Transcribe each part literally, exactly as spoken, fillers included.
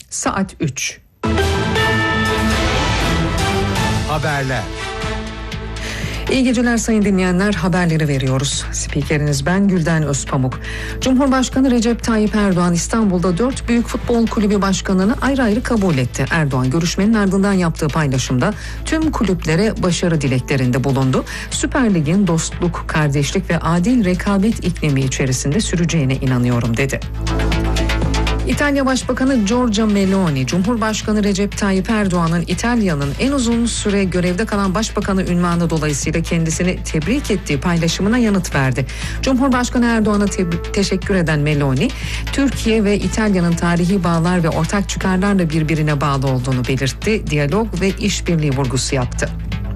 saat üç. Haberler. İyi geceler sayın dinleyenler, haberleri veriyoruz. Spikeriniz ben Gülden Özpamuk. Cumhurbaşkanı Recep Tayyip Erdoğan İstanbul'da dört büyük futbol kulübü başkanını ayrı ayrı kabul etti. Erdoğan görüşmenin ardından yaptığı paylaşımda tüm kulüplere başarı dileklerinde bulundu. Süper Lig'in dostluk, kardeşlik ve adil rekabet iklimi içerisinde süreceğine inanıyorum dedi. İtalya Başbakanı Giorgia Meloni, Cumhurbaşkanı Recep Tayyip Erdoğan'ın İtalya'nın en uzun süre görevde kalan başbakanı unvanı dolayısıyla kendisini tebrik ettiği paylaşımına yanıt verdi. Cumhurbaşkanı Erdoğan'a te- teşekkür eden Meloni, Türkiye ve İtalya'nın tarihi bağlar ve ortak çıkarlarla birbirine bağlı olduğunu belirtti. Diyalog ve işbirliği vurgusu yaptı.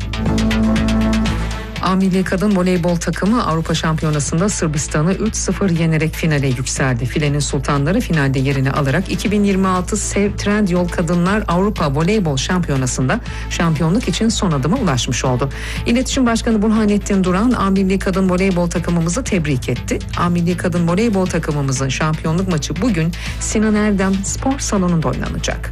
A Milli Kadın Voleybol takımı Avrupa Şampiyonası'nda Sırbistan'ı üç sıfır yenerek finale yükseldi. Filenin sultanları finalde yerini alarak iki bin yirmi altı Sev Trendyol Kadınlar Avrupa Voleybol Şampiyonası'nda şampiyonluk için son adıma ulaşmış oldu. İletişim Başkanı Burhanettin Duran, A Milli Kadın Voleybol takımımızı tebrik etti. A Milli Kadın Voleybol takımımızın şampiyonluk maçı bugün Sinan Erdem Spor Salonu'nda oynanacak.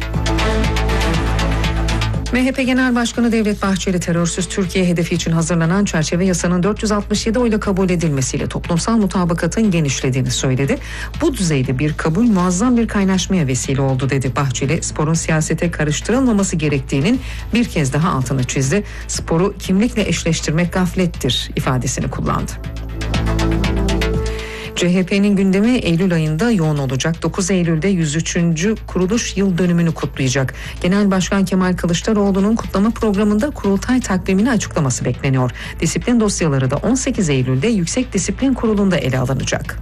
M H P Genel Başkanı Devlet Bahçeli, terörsüz Türkiye hedefi için hazırlanan çerçeve yasanın dört yüz altmış yedi oyla kabul edilmesiyle toplumsal mutabakatın genişlediğini söyledi. Bu düzeyde bir kabul muazzam bir kaynaşmaya vesile oldu dedi. Bahçeli, sporun siyasete karıştırılmaması gerektiğinin bir kez daha altını çizdi. Sporu kimlikle eşleştirmek gaflettir ifadesini kullandı. C H P'nin gündemi Eylül ayında yoğun olacak. dokuz Eylül'de yüz üçüncü kuruluş yıl dönümünü kutlayacak. Genel Başkan Kemal Kılıçdaroğlu'nun kutlama programında kurultay takvimini açıklaması bekleniyor. Disiplin dosyaları da on sekiz Eylül'de Yüksek Disiplin Kurulu'nda ele alınacak.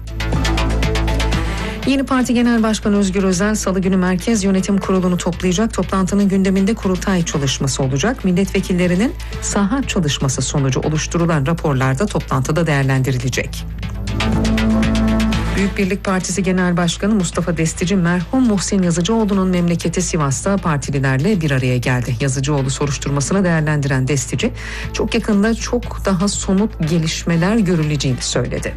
Yeni Parti Genel Başkanı Özgür Özel Salı günü Merkez Yönetim Kurulu'nu toplayacak. Toplantının gündeminde kurultay çalışması olacak. Milletvekillerinin saha çalışması sonucu oluşturulan raporlar da toplantıda değerlendirilecek. Büyük Birlik Partisi Genel Başkanı Mustafa Destici, merhum Muhsin Yazıcıoğlu'nun memleketi Sivas'ta partililerle bir araya geldi. Yazıcıoğlu soruşturmasını değerlendiren Destici, çok yakında çok daha somut gelişmeler görüleceğini söyledi.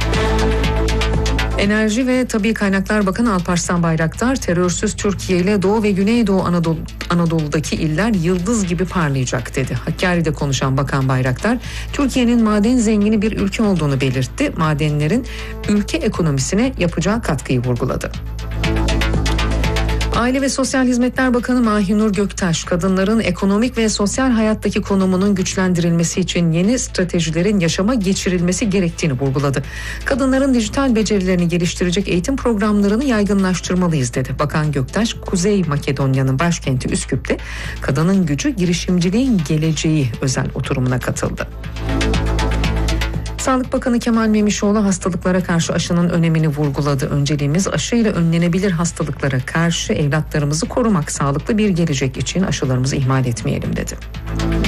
Enerji ve Tabii Kaynaklar Bakanı Alparslan Bayraktar, terörsüz Türkiye ile Doğu ve Güneydoğu Anadolu, Anadolu'daki iller yıldız gibi parlayacak dedi. Hakkari'de konuşan Bakan Bayraktar, Türkiye'nin maden zengini bir ülke olduğunu belirtti. Madenlerin ülke ekonomisine yapacağı katkıyı vurguladı. Aile ve Sosyal Hizmetler Bakanı Mahinur Göktaş, kadınların ekonomik ve sosyal hayattaki konumunun güçlendirilmesi için yeni stratejilerin yaşama geçirilmesi gerektiğini vurguladı. Kadınların dijital becerilerini geliştirecek eğitim programlarını yaygınlaştırmalıyız dedi. Bakan Göktaş, Kuzey Makedonya'nın başkenti Üsküp'te kadının gücü, girişimciliğin geleceği özel oturumuna katıldı. Sağlık Bakanı Kemal Memişoğlu hastalıklara karşı aşının önemini vurguladı. Önceliğimiz aşıyla önlenebilir hastalıklara karşı evlatlarımızı korumak, sağlıklı bir gelecek için aşılarımızı ihmal etmeyelim dedi.